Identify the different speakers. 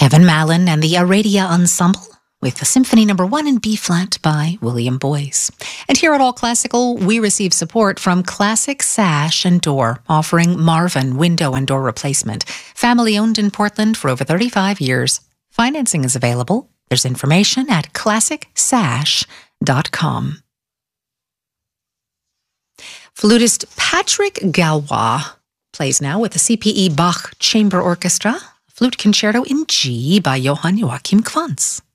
Speaker 1: Kevin Mallon and the Aradia Ensemble with the Symphony No. 1 in B-flat by William Boyce. And here at All Classical, we receive support from Classic Sash and Door, offering Marvin window and door replacement. Family owned in Portland for over 35 years. Financing is available. There's information at classicsash.com. Flutist Patrick Galois plays now with the CPE Bach Chamber Orchestra, Flute Concerto in G by Johann Joachim Quantz.